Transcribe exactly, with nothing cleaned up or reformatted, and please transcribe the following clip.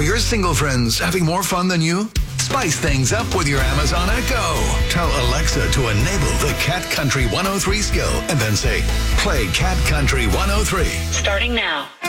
Are your single friends having more fun than you? Spice things up with your Amazon Echo. Tell Alexa to enable the Cat Country one oh three skill and then say, play Cat Country one oh three. Starting now.